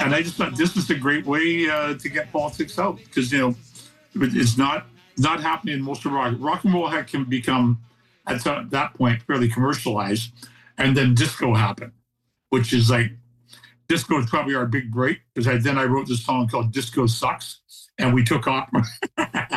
And I just thought this is a great way to get politics out because, it's not happening in most of rock. Rock and roll can become, at that point, fairly commercialized. And then disco happened, which is like, disco is probably our big break because then I wrote this song called Disco Sucks and we took off.